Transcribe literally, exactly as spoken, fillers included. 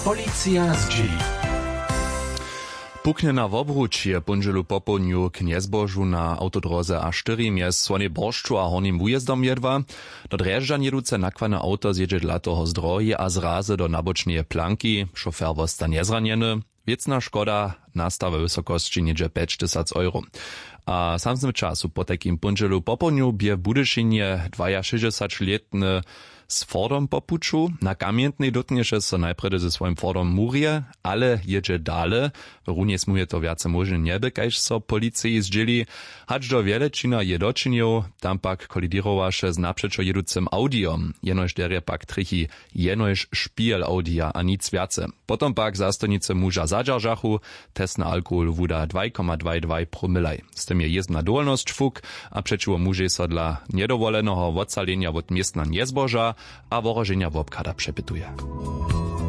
Policja z dzieli. Pukne na wobruč je punželu popołdniu k niezbožu na autodroze A cztery mjez Słonej Borszczu a Hornim Wujezdom jedwa. Do Drežďan jedúce nakwane auto zjedzie dla toho z drohy a zraze do nabočnej planki. Šofér wosta nezranjeny. Wiecna škoda nasta we wysokości niedzie pięć tysięcy euro. A samym czasu po takim punželu popołdniu bie w Budyšinie dwudziestosześcioletny z Fordom popuczu. Na kamientnej dotnieše so najpredy ze swoim Fordom murie, ale jedzie dale. W runie smuje to wiace możne niebe, kajž so policiji zdzieli. Hacz do Wielečina je dočinil, tam pak kolidirowaše z naprzeczo jedúcym Audiom. Jenož derje pak trichy jenož špiel Audia a nic viace. Potom pak zastojnice muža zadžaržachu, test na alkohol vuda dwa przecinek dwadzieścia dwa promilaj. Z tym je jezdna dowolność fuk, a przeciwo muže so dla niedowoleného odsalenia od miestna niezboža a worożenia w obkada przepytuje.